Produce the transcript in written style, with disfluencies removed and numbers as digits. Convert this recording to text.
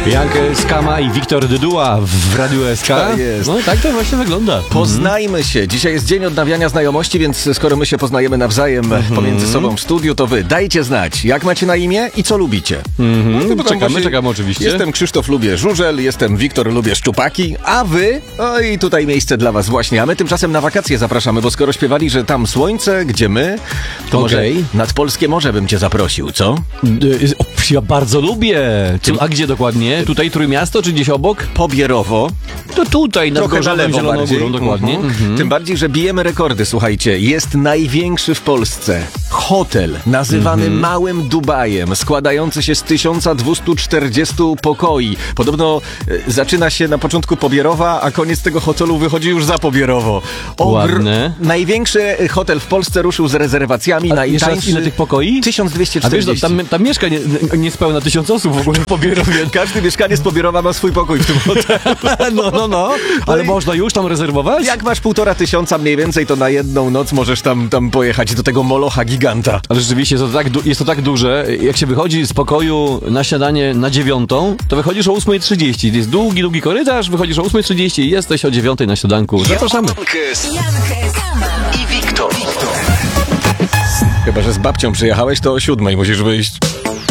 Jak Skama i Wiktor Dyduła w Radiu SK. Tak jest. No tak to właśnie wygląda. Poznajmy się. Dzisiaj jest dzień odnawiania znajomości, więc skoro my się poznajemy nawzajem pomiędzy sobą w studiu, to wy dajcie znać, jak macie na imię i co lubicie. No to Czekamy oczywiście. Jestem Krzysztof, lubię żużel, jestem Wiktor, lubię szczupaki, a wy? Oj, tutaj miejsce dla was właśnie. A my tymczasem na wakacje zapraszamy, bo skoro śpiewali, że tam słońce, gdzie my, to może nad polskie morze bym cię zaprosił, co? Ja bardzo lubię. A gdzie dokładnie? Tutaj Trójmiasto czy gdzieś obok? Pobierowo. To tutaj, nad Trochę na Gorzowem, lewo Zieloną bardziej. Górą, dokładnie. Tym bardziej, że bijemy rekordy, słuchajcie. Jest największy w Polsce hotel, nazywany Małym Dubajem, składający się z 1240 pokoi. Podobno zaczyna się na początku Pobierowa, a koniec tego hotelu wychodzi już za Pobierowo. Ładne. Największy hotel w Polsce ruszył z rezerwacjami. Jeszcze raz, ile tych pokoi? 1240. A wiesz, tam mieszka niespełna 1000 osób w ogóle w Pobierowie. Każdy mieszkaniec Pobierowa ma swój pokój w tym hotelu. No. Ale można już tam rezerwować? Jak masz 1500 mniej więcej, to na jedną noc możesz tam pojechać do tego molocha giganta. Ale rzeczywiście jest to tak duże, jak się wychodzi z pokoju na śniadanie na 9, to wychodzisz o 8:30. Jest długi korytarz, wychodzisz o 8:30 i jesteś o 9 na śniadanku. Zapraszamy. I Wiktor. Chyba że z babcią przyjechałeś, to o 7 musisz wyjść.